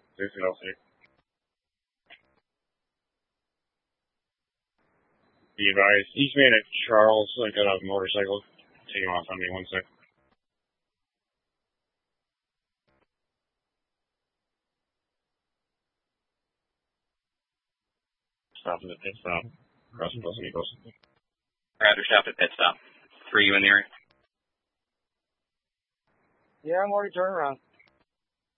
Anything else? Be advised, Eastman at Charles, I got a motorcycle. Take him off on me 1 sec. Stop at the pit stop. Cross Los Amigos. Roger, stop at pit stop. 3 you in the area? Yeah, I'm already turning around.